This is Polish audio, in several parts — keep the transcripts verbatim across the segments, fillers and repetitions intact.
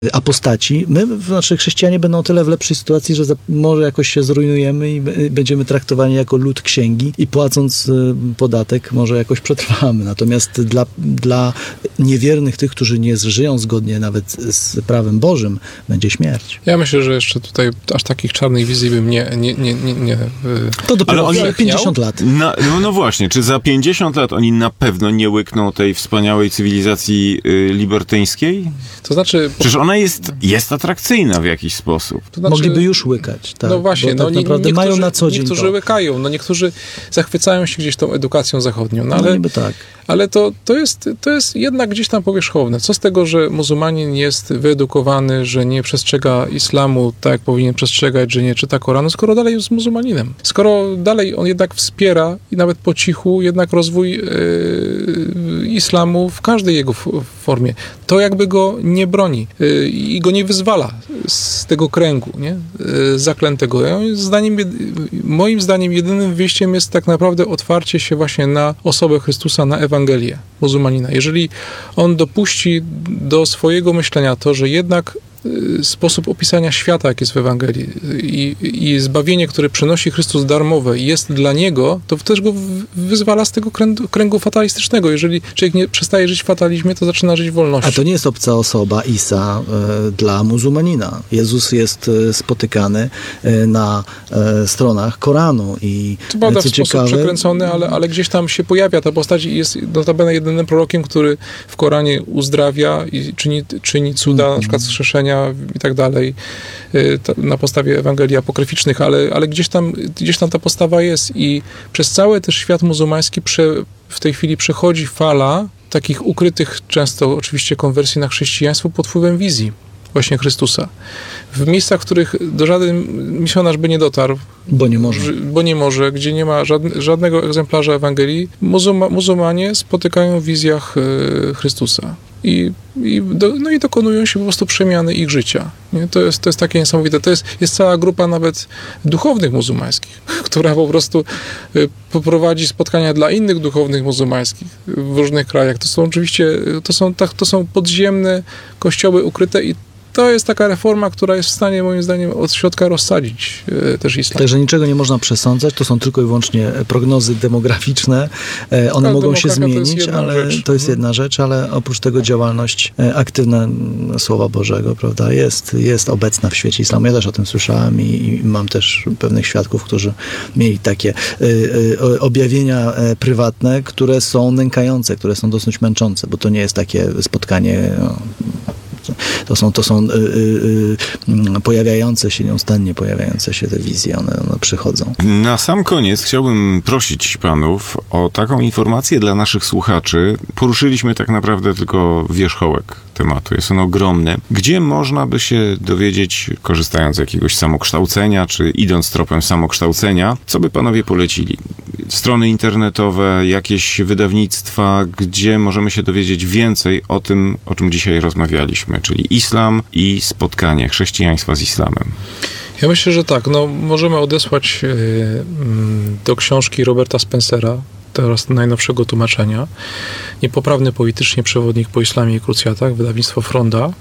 apostaci. My, znaczy chrześcijanie będą o tyle w lepszej sytuacji, że za, może jakoś się zrujnujemy i b- będziemy traktowani jako lud księgi i płacąc y, podatek może jakoś przetrwamy. Natomiast dla, dla niewiernych, tych, którzy nie żyją zgodnie nawet z prawem Bożym, będzie śmierć. Ja myślę, że jeszcze tutaj aż takich czarnych wizji bym nie... nie, nie, nie, nie to dopiero oni, pięćdziesiąt lat. Na, no, no właśnie, czy za pięćdziesiąt lat oni na pewno nie łykną tej wspaniałej cywilizacji y, libertyńskiej? To znaczy... Przecież ona jest, jest atrakcyjna w jakiś sposób. To znaczy, mogliby już łykać. Tak, no właśnie, no, tak nie, naprawdę mają na co dzień niektórzy to. łykają, no niektórzy zachwycają się gdzieś tą edukacją zachodnią, no, ale, no niby tak. ale to, to, jest, to jest jednak gdzieś tam powierzchowne. Co z tego, że muzułmanin jest wyedukowany, że nie przestrzega islamu tak, jak powinien przestrzegać, że nie czyta Koranu, skoro dalej jest muzułmaninem. Skoro dalej on jednak wspiera i nawet po cichu jednak rozwój yy, islamu w każdej jego f- formie. To jakby go nie broni yy, i go nie wyzwala z tego kręgu, nie? Yy, zaklętego. Ja, zdaniem, moim zdaniem jedynym wyjściem jest tak naprawdę otwarcie się właśnie na osobę Chrystusa, na Ewangelię muzułmanina. Jeżeli on dopuści do swojego myślenia to, że jednak sposób opisania świata, jak jest w Ewangelii i, i zbawienie, które przynosi Chrystus darmowe jest dla niego, to też go wyzwala z tego kręgu, kręgu fatalistycznego. Jeżeli człowiek nie przestaje żyć w fatalizmie, to zaczyna żyć w wolności. A to nie jest obca osoba, Isa, y, dla muzułmanina. Jezus jest y, spotykany y, na y, stronach Koranu i to prawda, co w sposób ciekawe, przekręcony, ale, ale gdzieś tam się pojawia ta postać i jest notabene jedynym prorokiem, który w Koranie uzdrawia i czyni, czyni cuda, mm-hmm. na przykład zrzeszenia i tak dalej, na podstawie Ewangelii apokryficznych, ale, ale gdzieś tam, gdzieś tam ta postawa jest i przez cały też świat muzułmański prze, w tej chwili przechodzi fala takich ukrytych często oczywiście konwersji na chrześcijaństwo pod wpływem wizji właśnie Chrystusa. W miejscach, w których do żaden misjonarz by nie dotarł, bo nie może, bo nie może gdzie nie ma żadne, żadnego egzemplarza Ewangelii, muzułma, muzułmanie spotykają w wizjach y, Chrystusa. I, i, do, no i dokonują się po prostu przemiany ich życia. Nie? To, jest, to jest takie niesamowite. To jest, jest cała grupa nawet duchownych muzułmańskich, która po prostu y, poprowadzi spotkania dla innych duchownych muzułmańskich w różnych krajach. To są oczywiście, to są, tak, to są podziemne kościoły ukryte i to jest taka reforma, która jest w stanie, moim zdaniem, od środka rozsadzić e, też islam. Także niczego nie można przesądzać, to są tylko i wyłącznie prognozy demograficzne. E, one Ta mogą się zmienić, to ale rzecz. to jest jedna rzecz, ale oprócz tego działalność e, aktywna Słowa Bożego, prawda, jest, jest obecna w świecie islamu. Ja też o tym słyszałem i, i mam też pewnych świadków, którzy mieli takie e, e, objawienia e, prywatne, które są nękające, które są dosyć męczące, bo to nie jest takie spotkanie... No, To są, to są y, y, y, pojawiające się, nieustannie pojawiające się te wizje, one, one przychodzą. Na sam koniec chciałbym prosić panów o taką informację dla naszych słuchaczy. Poruszyliśmy tak naprawdę tylko wierzchołek tematu, jest on ogromny. Gdzie można by się dowiedzieć, korzystając z jakiegoś samokształcenia, czy idąc tropem samokształcenia, co by panowie polecili? Strony internetowe, jakieś wydawnictwa, gdzie możemy się dowiedzieć więcej o tym, o czym dzisiaj rozmawialiśmy, czyli islam i spotkanie chrześcijaństwa z islamem. Ja myślę, że tak. No, możemy odesłać yy, do książki Roberta Spencera, teraz najnowszego tłumaczenia. Niepoprawny politycznie przewodnik po islamie i krucjatach, wydawnictwo Fronda.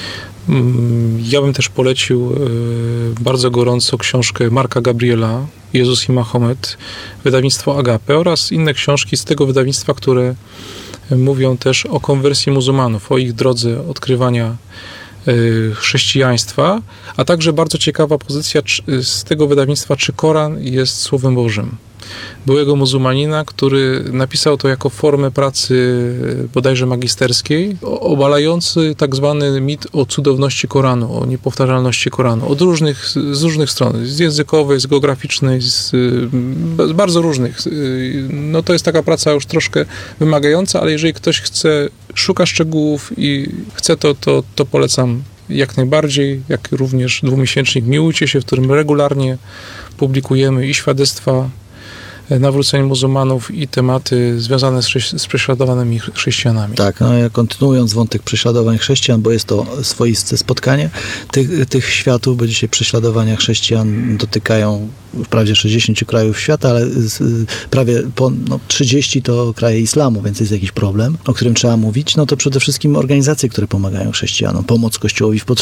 Ja bym też polecił bardzo gorąco książkę Marka Gabriela, Jezus i Mahomet, wydawnictwo Agape oraz inne książki z tego wydawnictwa, które mówią też o konwersji muzułmanów, o ich drodze odkrywania chrześcijaństwa, a także bardzo ciekawa pozycja z tego wydawnictwa, czy Koran jest Słowem Bożym. Byłego muzułmanina, który napisał to jako formę pracy bodajże magisterskiej, obalający tak zwany mit o cudowności Koranu, o niepowtarzalności Koranu, od różnych, z różnych stron, z językowej, z geograficznej, z, z bardzo różnych. No to jest taka praca już troszkę wymagająca, ale jeżeli ktoś chce, szuka szczegółów i chce to, to, to polecam jak najbardziej, jak również dwumiesięcznik Miłujcie się, w którym regularnie publikujemy i świadectwa nawrócenia muzułmanów i tematy związane z, z prześladowanymi chrześcijanami. Tak, no ja kontynuując wątek prześladowań chrześcijan, bo jest to swoiste spotkanie tych, tych światów, bo dzisiaj prześladowania chrześcijan dotykają wprawdzie sześćdziesiąt krajów świata, ale z, prawie po, no, trzydzieści to kraje islamu, więc jest jakiś problem, o którym trzeba mówić. No to przede wszystkim organizacje, które pomagają chrześcijanom, pomoc Kościołowi w potrzebie.